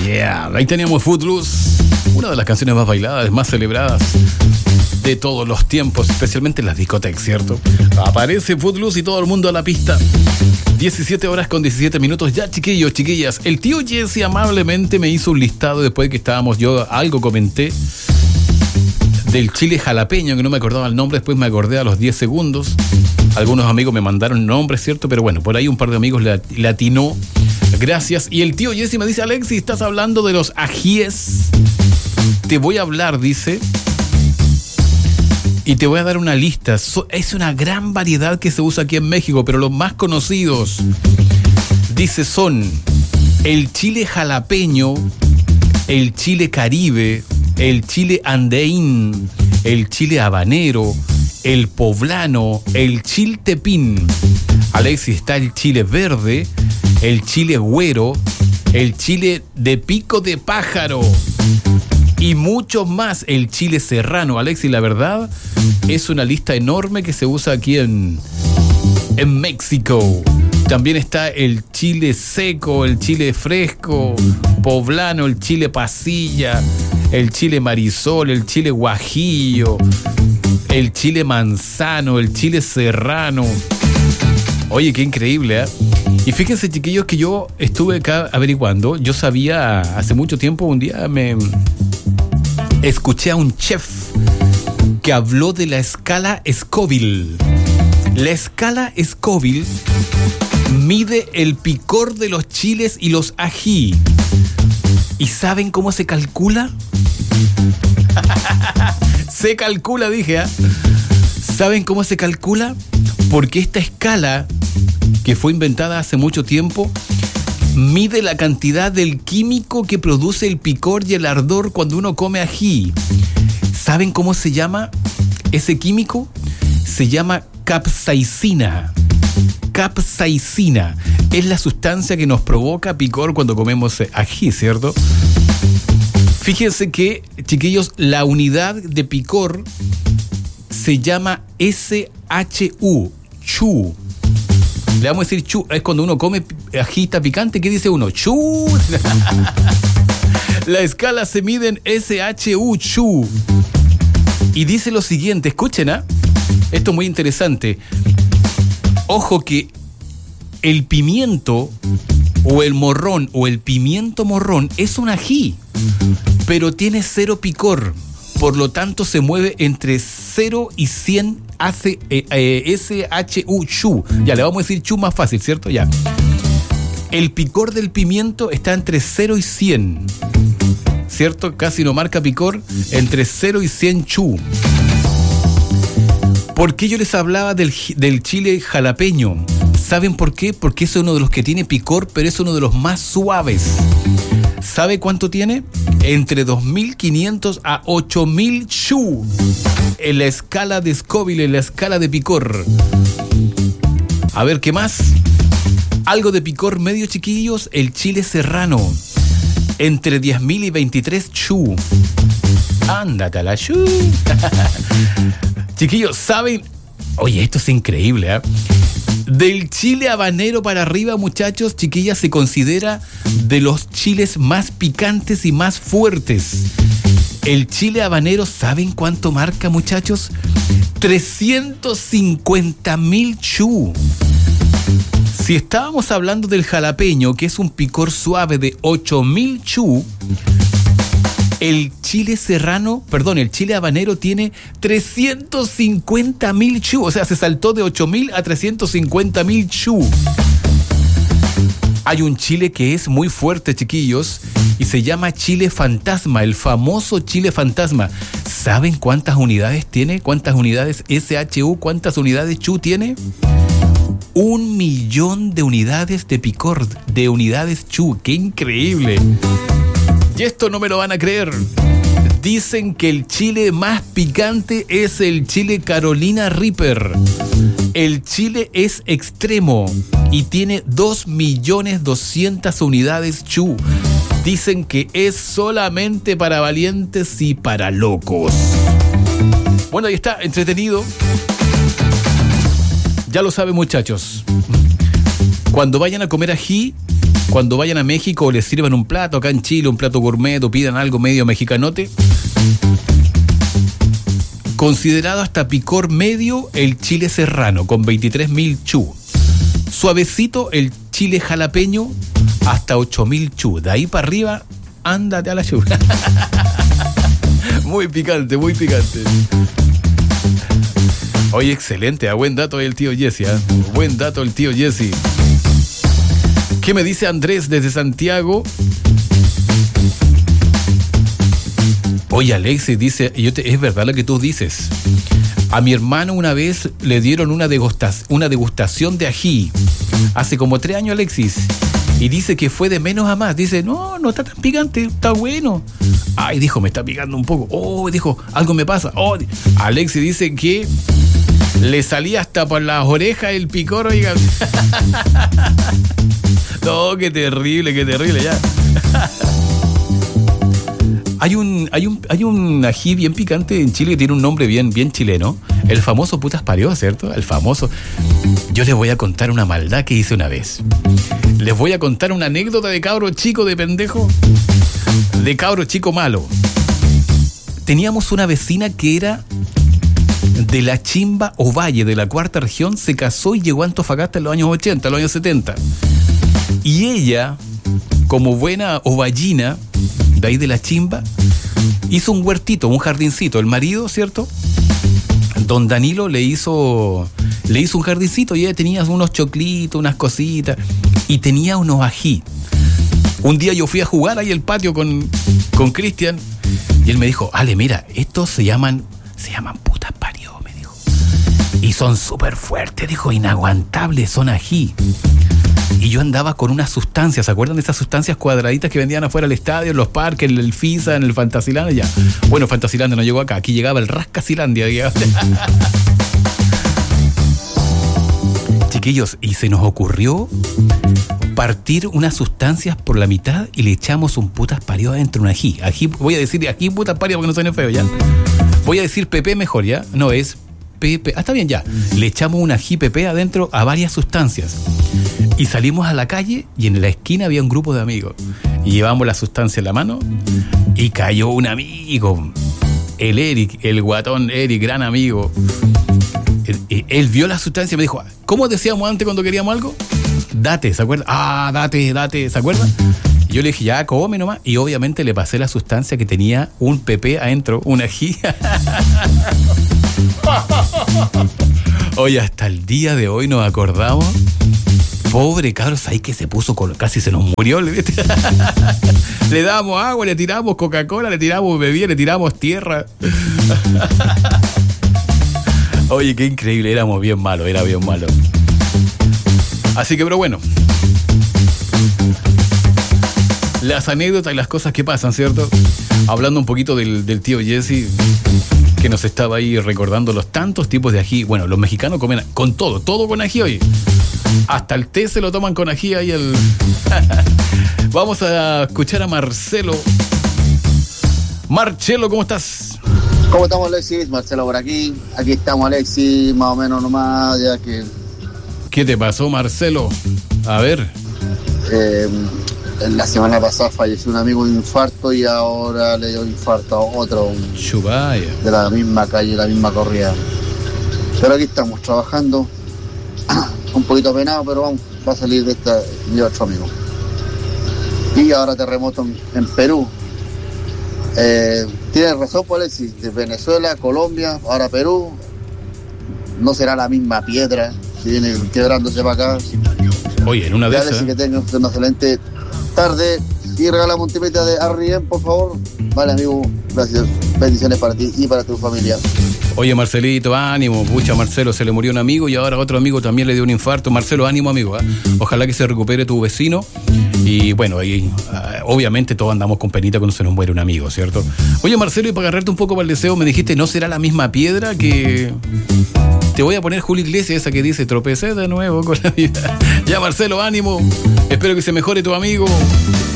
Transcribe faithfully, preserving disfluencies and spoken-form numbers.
Yeah, ahí teníamos Footloose, una de las canciones más bailadas, más celebradas de todos los tiempos, especialmente en las discotecas, ¿cierto? Aparece Footloose y todo el mundo a la pista. diecisiete horas con diecisiete minutos. Ya, chiquillos, chiquillas, el tío Jesse amablemente me hizo un listado después de que estábamos, yo algo comenté del chile jalapeño, que no me acordaba el nombre, después me acordé a los diez segundos. Algunos amigos me mandaron nombres, ¿cierto? Pero bueno, por ahí un par de amigos le, le atinó. Gracias. Y el tío Jesse me dice: Alexis, estás hablando de los ajíes. Te voy a hablar, dice, y te voy a dar una lista. So, es una gran variedad que se usa aquí en México, pero los más conocidos, dice, son el chile jalapeño, el chile caribe, el chile andeín, el chile habanero, el poblano, el chiltepín. Alexis, está el chile verde, el chile güero, el chile de pico de pájaro y muchos más, el chile serrano. Alexis, la verdad, es una lista enorme que se usa aquí en, en México. También está el chile seco, el chile fresco, poblano, el chile pasilla, el chile marisol, el chile guajillo, el chile manzano, el chile serrano. Oye, qué increíble, ¿eh? Y fíjense, chiquillos, que yo estuve acá averiguando. Yo sabía hace mucho tiempo, un día me escuché a un chef que habló de la escala Scoville. La escala Scoville mide el picor de los chiles y los ají. ¿Y saben cómo se calcula? Se calcula, dije, ¿eh? ¿Saben cómo se calcula? Porque esta escala, que fue inventada hace mucho tiempo, mide la cantidad del químico que produce el picor y el ardor cuando uno come ají. ¿Saben cómo se llama ese químico? Se llama capsaicina. Capsaicina es la sustancia que nos provoca picor cuando comemos ají, ¿cierto? Fíjense que, chiquillos, la unidad de picor se llama S H U, chu. Le vamos a decir chu, es cuando uno come ají picante. ¿Qué dice uno? Chu. La escala se mide en S H U, chu. Y dice lo siguiente, escuchen, ¿ah? Esto es muy interesante. Ojo que el pimiento o el morrón o el pimiento morrón es un ají, pero tiene cero picor. Por lo tanto, se mueve entre cero y cien hace, eh, eh, S H U, chu. Ya, le vamos a decir chu más fácil, ¿cierto? Ya. El picor del pimiento está entre cero y cien, ¿cierto? Casi no marca picor, entre cero y cien chu. ¿Por qué yo les hablaba del, del chile jalapeño? ¿Saben por qué? Porque es uno de los que tiene picor, pero es uno de los más suaves. ¿Sabe cuánto tiene? Entre dos mil quinientos a ocho mil chu en la escala de Scoville, en la escala de picor. A ver, ¿qué más? Algo de picor medio, chiquillos, el chile serrano. Entre diez mil y veintitrés chu. Ándate a la chu. Chiquillos, ¿saben? Oye, esto es increíble, ¿eh? Del chile habanero para arriba, muchachos, chiquillas, se considera de los chiles más picantes y más fuertes. El chile habanero, ¿saben cuánto marca, muchachos? trescientos cincuenta mil chu. Si estábamos hablando del jalapeño, que es un picor suave de ocho mil chu, el chile serrano, perdón, el chile habanero tiene trescientos cincuenta mil chu. O sea, se saltó de ocho mil a trescientos cincuenta mil chu. Hay un chile que es muy fuerte, chiquillos, y se llama chile fantasma, el famoso chile fantasma. ¿Saben cuántas unidades tiene? ¿Cuántas unidades S H U? ¿Cuántas unidades chu tiene? Un millón de unidades de picor, de unidades chu. ¡Qué increíble! Y esto no me lo van a creer. Dicen que el chile más picante es el chile Carolina Reaper. El chile es extremo y tiene dos millones doscientas unidades chu. Dicen que es solamente para valientes y para locos. Bueno, ahí está, entretenido. Ya lo saben, muchachos. Cuando vayan a comer ají, cuando vayan a México les sirvan un plato, acá en Chile, un plato gourmet o pidan algo medio mexicanote. Considerado hasta picor medio el chile serrano con veintitrés mil chu. Suavecito el chile jalapeño hasta ocho mil chu. De ahí para arriba, ándate a la chu. Muy picante, muy picante. Oye, excelente, a buen dato el tío Jesse, ¿eh? Buen dato el tío Jesse. ¿Qué me dice Andrés desde Santiago? Oye, Alexis dice, yo te, es verdad lo que tú dices. A mi hermano una vez le dieron una, degustación, una degustación de ají. Hace como tres años, Alexis. Y dice que fue de menos a más. Dice, no, no está tan picante, está bueno. Ay, dijo, me está picando un poco. Oh, dijo, algo me pasa. Oh, Alexis dice que le salía hasta por las orejas el picor, oiga. No, qué terrible, qué terrible, ya. Hay un, hay un, hay un ají bien picante en Chile que tiene un nombre bien, bien chileno. El famoso putas parió, ¿cierto? El famoso. Yo les voy a contar una maldad que hice una vez. Les voy a contar una anécdota de cabro chico de pendejo. De cabro chico malo. Teníamos una vecina que era de la Chimba Ovalle, de la cuarta región. Se casó y llegó a Antofagasta en los años ochenta, en los años setenta. Y ella, como buena ovallina, de ahí de la Chimba, hizo un huertito, un jardincito. El marido, ¿cierto? Don Danilo le hizo, le hizo un jardincito y ella tenía unos choclitos, unas cositas, y tenía unos ají. Un día yo fui a jugar ahí el patio con con Cristian y él me dijo, Ale, mira, estos se llaman, se llaman putas parió, me dijo. Y son súper fuertes, dijo, inaguantables, son ají. Y yo andaba con unas sustancias, ¿se acuerdan de esas sustancias cuadraditas que vendían afuera del estadio, en los parques, en el FISA, en el Fantasilandia? Ya. Bueno, Fantasilandia no llegó acá, aquí llegaba el Rascasilandia. Chiquillos, y se nos ocurrió partir unas sustancias por la mitad y le echamos un putas parió adentro, un ají. ají. Voy a decir ají putas parió porque no suene feo, ¿ya? Voy a decir Pepe mejor, ¿ya? No, es Pepe. Ah, está bien, ya. Le echamos un ají Pepe adentro a varias sustancias. Y salimos a la calle y en la esquina había un grupo de amigos. Y llevamos la sustancia en la mano y cayó un amigo. El Eric, el guatón Eric, gran amigo. Él, él vio la sustancia y me dijo, ¿cómo decíamos antes cuando queríamos algo? Date, ¿se acuerdan? Ah, date, date, ¿se acuerdan? Y yo le dije, ya, come nomás. Y obviamente le pasé la sustancia que tenía un pepé adentro, un ají. Oye, hasta el día de hoy nos acordamos. Pobre cabros, ahí que se puso, con, casi se nos murió. Le, le damos agua, le tiramos Coca-Cola, le tiramos bebida, le tiramos tierra. Oye, qué increíble, éramos bien malos, era bien malo. Así que, pero bueno. Las anécdotas y las cosas que pasan, ¿cierto? Hablando un poquito del, del tío Jesse, que nos estaba ahí recordando los tantos tipos de ají. Bueno, los mexicanos comen con todo, todo con ají hoy. Hasta el té se lo toman con ají ahí el... Vamos a escuchar a Marcelo. Marcelo, ¿cómo estás? ¿Cómo estamos, Alexis? Marcelo por aquí. Aquí estamos, Alexis, más o menos nomás, ya que... ¿Qué te pasó, Marcelo? A ver. Eh, la semana pasada falleció un amigo de un infarto y ahora le dio infarto a otro. Un, Chubaya. De la misma calle, la misma corrida. Pero aquí estamos trabajando. Un poquito penado, pero vamos, va a salir de esta mi otro amigo. Y ahora terremoto en, en Perú. Eh, Tienes razón, pues, Alexis, de Venezuela, Colombia, ahora Perú. No será la misma piedra que viene quebrándose para acá. Oye, en una de esas. Que tengan una excelente tarde y regalamos un tipita de Arrien, por favor. Vale, amigo, gracias. Bendiciones para ti y para tu familia. Oye, Marcelito, ánimo. Pucha, Marcelo, se le murió un amigo y ahora otro amigo también le dio un infarto. Marcelo, ánimo, amigo, ¿eh? Ojalá que se recupere tu vecino. Y bueno, ahí, uh, obviamente todos andamos con penita cuando se nos muere un amigo, ¿cierto? Oye, Marcelo, y para agarrarte un poco para el deseo, me dijiste, ¿no será la misma piedra que...? Te voy a poner Julio Iglesias, esa que dice, tropecé de nuevo con la vida. Ya, Marcelo, ánimo. Espero que se mejore tu amigo.